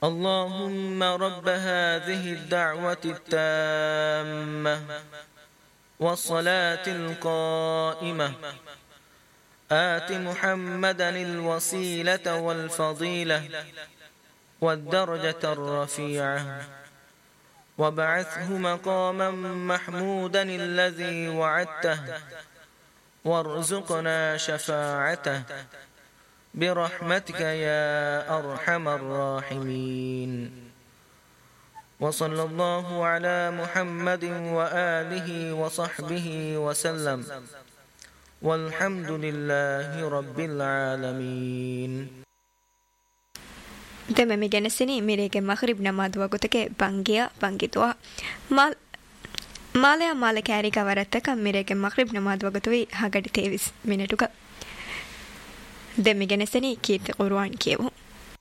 اللهم رب هذه الدعوة التامة والصلاة القائمة آت محمدا الوسيلة والفضيلة والدرجة الرفيعة وابعثه مقاما محمودا الذي وعدته وارزقنا شفاعته برحمتك يا أرحم الراحمين. وصلى الله على محمد وآله وصحبه وسلم والحمد لله رب العالمين. دم میگنسنی میره که مغرب نماز وقت که بانگی تو مال کاری کا ورت کا میره که مغرب نماز وقت وی هاگڑی 23 منٹو کا دم میگنسنی کیت قرآن کیو